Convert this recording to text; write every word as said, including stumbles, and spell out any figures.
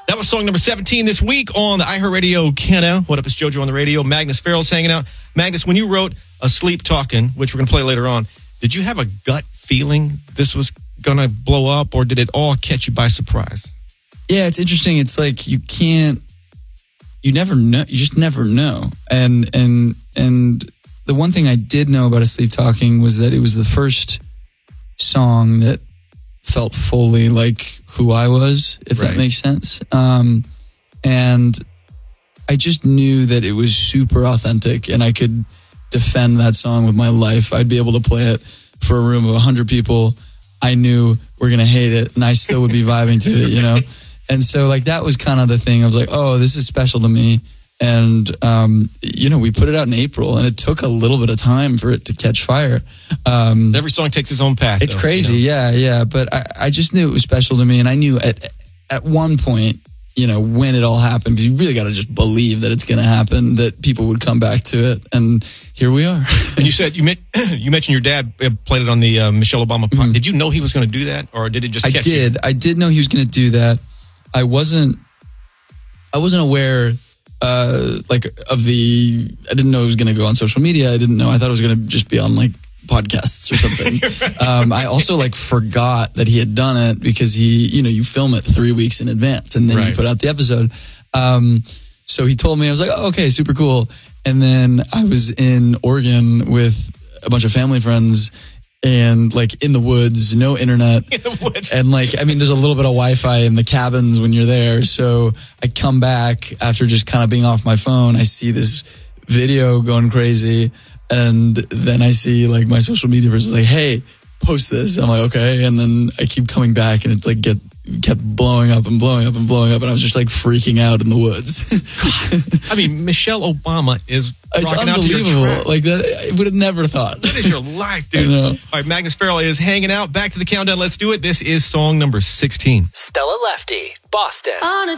That was song number seventeen this week on the iHeartRadio Countdown. What up, it's JoJo on the radio. Magnus Farrell's hanging out. Magnus, when you wrote Asleep Talking, which we're going to play later on, did you have a gut feeling this was going to blow up, or did it all catch you by surprise? Yeah, it's interesting. It's like you can't, you never know. You just never know. And, and, and the one thing I did know about Asleep Talking was that it was the first song that felt fully like who I was, if Right. that makes sense. Um, and I just knew that it was super authentic and I could defend that song with my life. I'd be able to play it for a room of one hundred people. I knew we're going to hate it and I still would be vibing to it, you know? And so like that was kind of the thing. I was like, oh, this is special to me. And, um, you know, we put it out in April and it took a little bit of time for it to catch fire. Um, Every song takes its own path. it's though, crazy. you know? Yeah, yeah. But I, I just knew it was special to me. And I knew at, at one point, you know, when it all happened, because you really got to just believe that it's going to happen, that people would come back to it. And here we are. And you said, you, met, you mentioned your dad played it on the uh, Michelle Obama podcast. Mm-hmm. Did you know he was going to do that, or did it just I catch did. you? I did know he was going to do that. I wasn't, I wasn't aware, uh, like of the, I didn't know it was going to go on social media. I didn't know. I thought it was going to just be on like podcasts or something. Right. um, I also like forgot that he had done it because he, you know, you film it three weeks in advance and then Right. you put out the episode. Um, so he told me, I was like, oh, okay, super cool. And then I was in Oregon with a bunch of family friends and like in the woods, no internet. In the woods. And like, I mean, there's a little bit of Wi-Fi in the cabins when you're there. So I come back after just kind of being off my phone. I see this video going crazy. And then I see like my social media person is like, hey, post this. I'm like, okay. And then I keep coming back and it's like get kept blowing up and blowing up and blowing up. And I was just like freaking out in the woods. I mean, Michelle Obama is It's rocking out to your unbelievable. track. Like that, I would have never thought. That is your life, dude. I know. All right, Magnus Farrell is hanging out. Back to the countdown. Let's do it. This is song number sixteen. Stella Lefty, Boston. On a